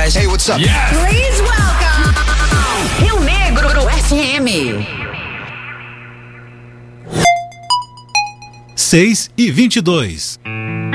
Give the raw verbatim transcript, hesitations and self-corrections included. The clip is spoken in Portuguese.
guys. Hey, what's up? Yes. Please welcome Rio Negro F M. seis e vinte e dois.